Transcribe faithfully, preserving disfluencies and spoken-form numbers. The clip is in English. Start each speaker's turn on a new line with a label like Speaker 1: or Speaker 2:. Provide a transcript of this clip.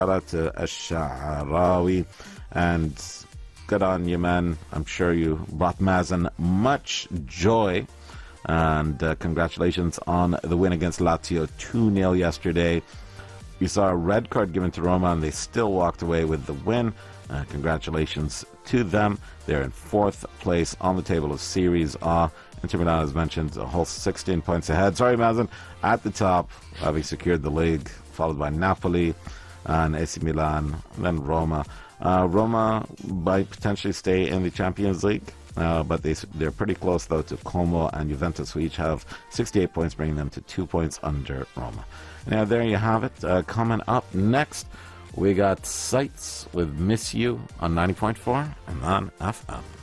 Speaker 1: Shout out to Ash-Sha'rawi, and good on you, man. I'm sure you brought Mazen much joy, and uh, congratulations on the win against Lazio two nil yesterday. You saw a red card given to Roma, and they still walked away with the win. Uh, congratulations to them. They're in fourth place on the table of Series A. Inter Milan, as mentioned, a whole sixteen points ahead. Sorry, Mazen, at the top, having secured the league, followed by Napoli and A C Milan, and then Roma. Uh, Roma might potentially stay in the Champions League, uh, but they, they're pretty close, though, to Como and Juventus, who each have sixty-eight points, bringing them to two points under Roma. Now, there you have it. Uh, coming up next, we got Sights with Miss You on ninety point four and on F M.